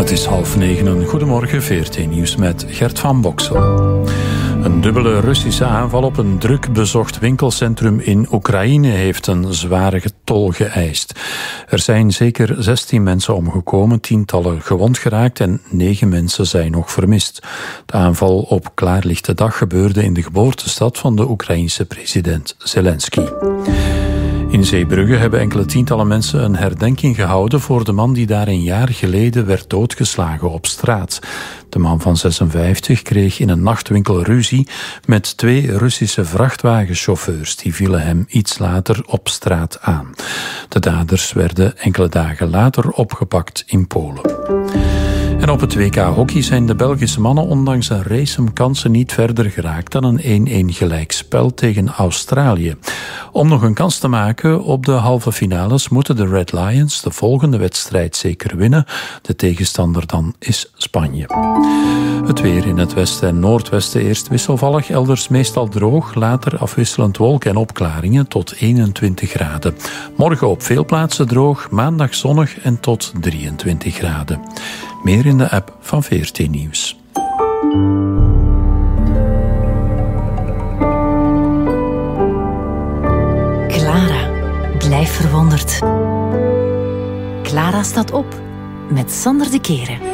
Het is 8:30. Goedemorgen, VRT Nieuws met Gert van Boksel. Een dubbele Russische aanval op een druk bezocht winkelcentrum in Oekraïne heeft een zware tol geëist. Er zijn zeker 16 mensen omgekomen, tientallen gewond geraakt en 9 mensen zijn nog vermist. De aanval op klaarlichte dag gebeurde in de geboortestad van de Oekraïense president Zelensky. In Zeebrugge hebben enkele tientallen mensen een herdenking gehouden voor de man die daar een jaar geleden werd doodgeslagen op straat. De man van 56 kreeg in een nachtwinkel ruzie met 2 Russische vrachtwagenchauffeurs. Die vielen hem iets later op straat aan. De daders werden enkele dagen later opgepakt in Polen. En op het WK hockey zijn de Belgische mannen ondanks een race kansen niet verder geraakt dan een 1-1 gelijkspel tegen Australië. Om nog een kans te maken op de halve finales moeten de Red Lions de volgende wedstrijd zeker winnen. De tegenstander dan is Spanje. Het weer in het westen en noordwesten eerst wisselvallig, elders meestal droog, later afwisselend wolken en opklaringen tot 21 graden. Morgen op veel plaatsen droog, maandag zonnig en tot 23 graden. Meer in de app van VRT Nieuws. Clara, blijf verwonderd. Clara staat op met Sander de Keren.